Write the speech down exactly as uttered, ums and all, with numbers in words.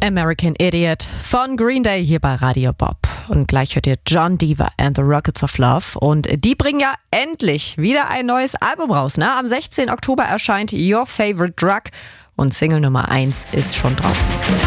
American Idiot von Green Day hier bei Radio Bob. Und gleich hört ihr John Deaver and the Rockets of Love. Und die bringen ja endlich wieder ein neues Album raus. Ne? Am sechzehnten Oktober erscheint Your Favorite Drug und Single Nummer eins ist schon draußen.